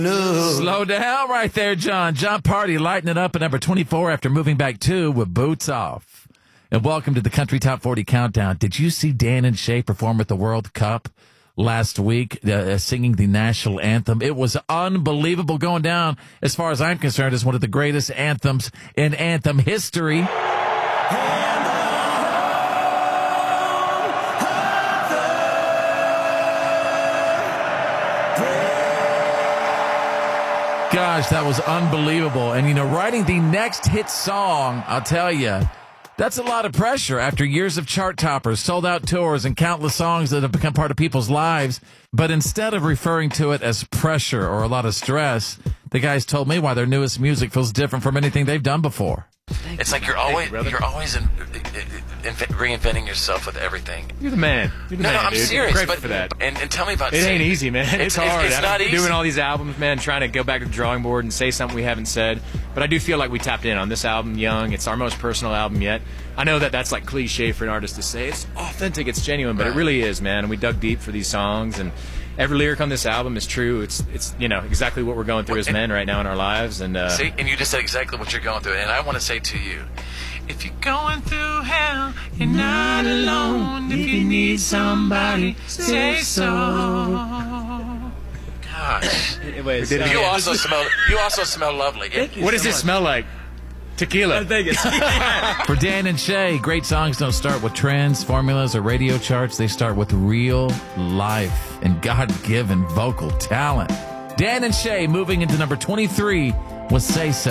Slow down right there, John. John Party lighting it up at number 24 after moving back 2 with Boots Off. And welcome to the Country Top 40 Countdown. Did you see Dan and Shay perform at the World Cup last week, singing the national anthem? It was unbelievable, going down, as far as I'm concerned, as one of the greatest anthems in anthem history. Gosh, that was unbelievable. And, writing the next hit song, I'll tell you, that's a lot of pressure after years of chart toppers, sold-out tours, and countless songs that have become part of people's lives. But instead of referring to it as pressure or a lot of stress, the guys told me why their newest music feels different from anything they've done before. It's like you're always reinventing yourself with everything. You're the man. You're the man, I'm dude. serious. Grateful for that. And tell me about it. Ain't easy, man. It's hard. It's not easy. Doing all these albums, man, trying to go back to the drawing board and say something we haven't said. But I do feel like we tapped in on this album, Young. It's our most personal album yet. I know that that's like cliche for an artist to say. It's authentic, it's genuine, but it really is, man. And we dug deep for these songs, and every lyric on this album is true. It's exactly what we're going through as men right now in our lives. And see, and you just said exactly what you're going through. And I want to say to you, if you're going through hell, you're not alone. If you need somebody, say so. Gosh. Anyways, you also smell lovely. What does it smell like? Tequila. Vegas. For Dan and Shay, great songs don't start with trends, formulas, or radio charts. They start with real life and God-given vocal talent. Dan and Shay moving into number 23 with Say So.